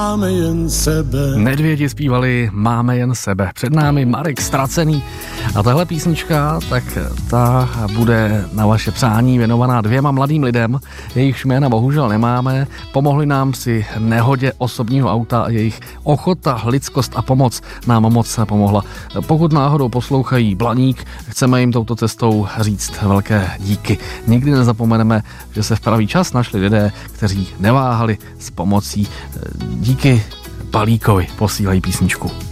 Máme jen sebe. Medvědi zpívali Máme jen sebe. Před námi Marek Ztracený. A tahle písnička, tak ta bude na vaše přání věnovaná 2 mladým lidem. Jejich jména bohužel nemáme. Pomohli nám při nehodě osobního auta a jejich ochota, lidskost a pomoc nám moc pomohla. Pokud náhodou poslouchají Blaník, chceme jim touto cestou říct velké díky. Nikdy nezapomeneme, že se v pravý čas našli lidé, kteří neváhali s pomocí. Díky Balíkovi posílají písničku.